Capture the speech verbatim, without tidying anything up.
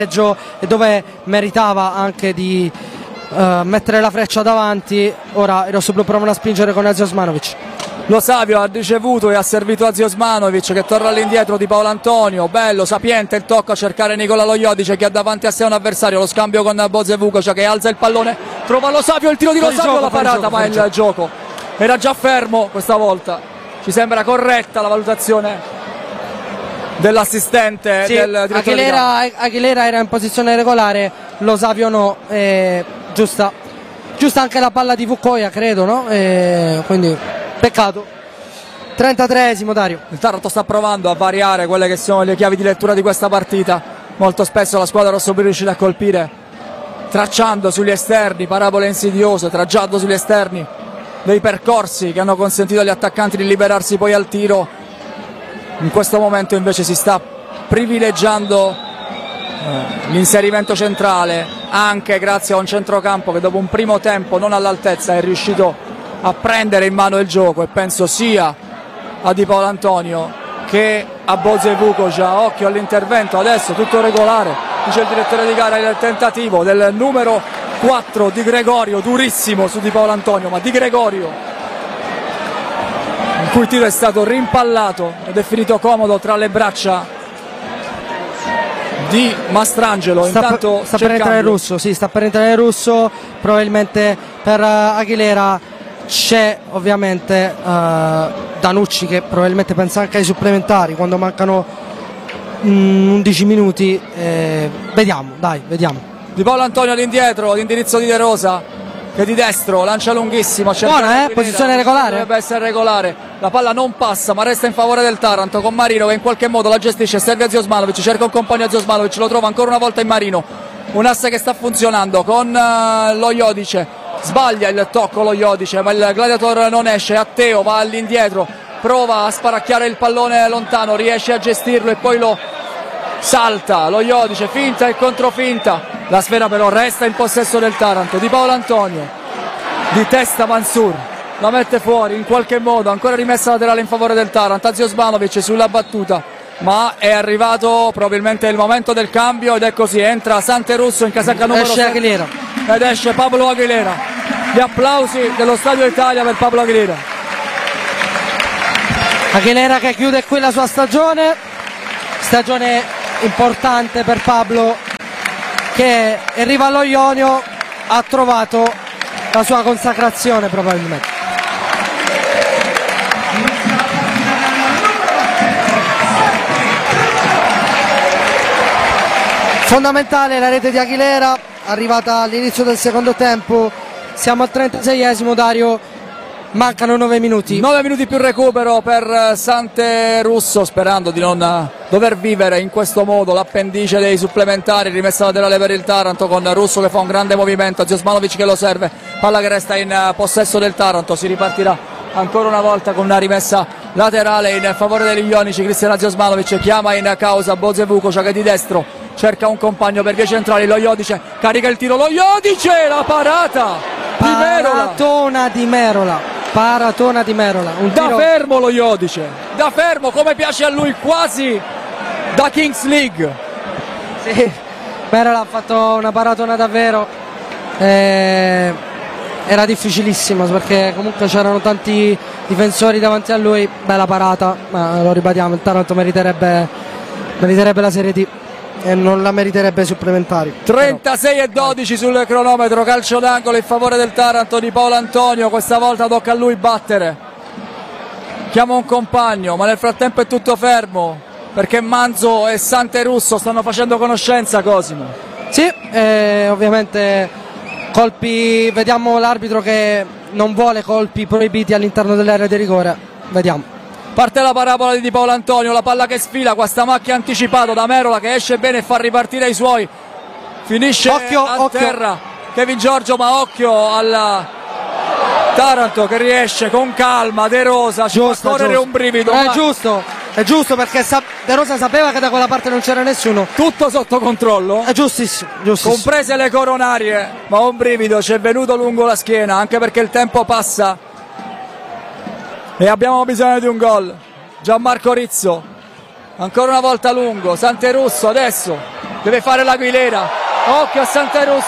e dove meritava anche di uh, mettere la freccia davanti. Ora i rossoblu provano a spingere con Aziz Osmanovic. Lo Savio ha ricevuto e ha servito Aziz Osmanovic che torna all'indietro di Paolo Antonio. Bello, sapiente il tocco a cercare Nicola Lojodic che ha davanti a sé un avversario. Lo scambio con Boze Vukovic che alza il pallone, trova Lo Savio, il tiro di Lo Savio, la parata, ma il gioco era già fermo questa volta. Ci sembra corretta la valutazione dell'assistente, sì, del direttore di gara. Aguilera era in posizione regolare, Lo Savio no, eh, giusta, giusta anche la palla di Vukoia, credo, no? Eh, quindi peccato. trentatreesimo, Dario. Il Taranto sta provando a variare quelle che sono le chiavi di lettura di questa partita. Molto spesso la squadra rossoblu riuscita a colpire tracciando sugli esterni parabole insidiose, tracciando sugli esterni dei percorsi che hanno consentito agli attaccanti di liberarsi poi al tiro. In questo momento invece si sta privilegiando eh, l'inserimento centrale, anche grazie a un centrocampo che dopo un primo tempo non all'altezza è riuscito a prendere in mano il gioco, e penso sia a Di Paolo Antonio che a Boze Vukovic. Occhio all'intervento, adesso tutto regolare, dice il direttore di gara. Il tentativo del numero quattro Di Gregorio, durissimo su Di Paolo Antonio, ma Di Gregorio, il cui tiro è stato rimpallato ed è finito comodo tra le braccia di Mastrangelo. Sta, Intanto per, sta per entrare il russo, sì, sta per entrare il russo, probabilmente per uh, Aguilera. C'è ovviamente uh, Danucci che probabilmente pensa anche ai supplementari quando mancano mm, undici minuti. Eh, vediamo, dai, vediamo. Di Paolo Antonio all'indietro, l'indirizzo di De Rosa che di destro lancia lunghissimo. Buona, eh? Posizione regolare. Dovrebbe essere regolare. La palla non passa ma resta in favore del Taranto, con Marino che in qualche modo la gestisce. Serve Aziz Osmanovic, cerca un compagno Aziz Osmanovic, lo trova ancora una volta in Marino. Un asse che sta funzionando con uh, Lojodic. Sbaglia il tocco Lojodic, ma il gladiator non esce. Atteo va all'indietro, prova a sparacchiare il pallone lontano, riesce a gestirlo e poi lo salta Lojodic, finta e controfinta. La sfera però resta in possesso del Taranto. Di Paolo Antonio, di testa Mansur, la mette fuori in qualche modo, ancora rimessa laterale in favore del Taranto. Aziz Osmanovic sulla battuta, ma è arrivato probabilmente il momento del cambio ed è così. Entra Santerusso in casacca numero esce Aguilera ed esce Pablo Aguilera. Gli applausi dello Stadio Italia per Pablo Aguilera. Aguilera che chiude qui la sua stagione, stagione importante per Pablo, che arriva allo Ionio, ha trovato la sua consacrazione probabilmente. Fondamentale la rete di Aguilera, arrivata all'inizio del secondo tempo. Siamo al trentaseiesimo, Dario, mancano nove minuti. nove minuti più recupero per Santerusso, sperando di non dover vivere in questo modo l'appendice dei supplementari. Rimessa laterale per il Taranto con Russo che fa un grande movimento, Aziz Osmanovic che lo serve, palla che resta in possesso del Taranto. Si ripartirà ancora una volta con una rimessa laterale in favore degli ionici. Cristian Aziz Osmanovic chiama in causa Boze Vukovic che di destro cerca un compagno per vie centrali. Lojodic carica il tiro, Lojodic, la parata di Merola. Paratona di Merola, paratona di Merola. Un da tiro... fermo Lojodic, da fermo come piace a lui, quasi da Kings League. Sì, Merola ha fatto una paratona davvero. Eh, era difficilissimo perché comunque c'erano tanti difensori davanti a lui. Bella parata, ma lo ribadiamo, il Taranto meriterebbe, meriterebbe la Serie D e non la meriterebbe supplementari. trentasei e dodici sul cronometro, calcio d'angolo in favore del Taranto di Paolo Antonio. Questa volta tocca a lui battere, chiama un compagno, ma nel frattempo è tutto fermo perché Manzo e Santerusso stanno facendo conoscenza. Cosimo, sì, eh, ovviamente colpi, vediamo l'arbitro che non vuole colpi proibiti all'interno dell'area di rigore. Vediamo. Parte la parabola di Di Paolo Antonio, la palla che sfila, questa macchia anticipato da Merola che esce bene e fa ripartire i suoi. Finisce occhio, a occhio. terra Kevin Giorgio, ma occhio al Taranto che riesce con calma. De Rosa ci fa correre un brivido. È ma... giusto, è giusto perché sa- De Rosa sapeva che da quella parte non c'era nessuno. Tutto sotto controllo. È giustissimo, giustissimo. Comprese le coronarie, ma un brivido ci è venuto lungo la schiena, anche perché il tempo passa e abbiamo bisogno di un gol. Gianmarco Rizzo, ancora una volta lungo, Santerusso adesso deve fare l'Aguilera, occhio a Santarus,